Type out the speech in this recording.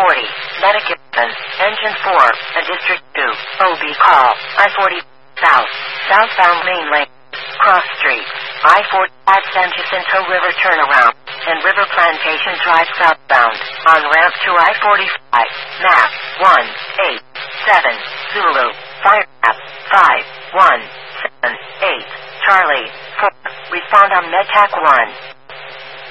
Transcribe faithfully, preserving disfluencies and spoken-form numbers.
forty, Medic eleven, Engine four, a District two, O B call, I forty South, southbound main lane, Cross Street, I forty-five San Jacinto River turnaround, and River Plantation Drive southbound, on ramp to I forty-five, map, one, eight, seven, Zulu, fire map, five, one, seven, eight, Charlie, four, respond on MedTac one.